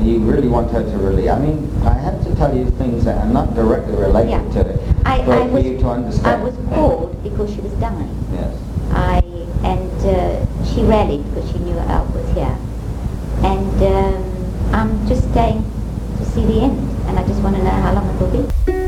you really want her to really, I mean, I have to tell you things that are not directly related Yeah. to it, for you to understand. I was called because she was dying. Yes. She rallied because she knew Alf was here. And I'm just staying to see the end, and I just want to know how long it will be.